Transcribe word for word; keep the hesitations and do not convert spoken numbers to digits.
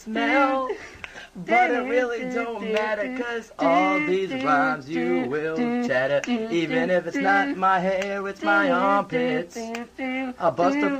smell. But it really don't matter, cause all these rhymes you will chatter. Even if it's not my hair, it's my armpits. I'll bust a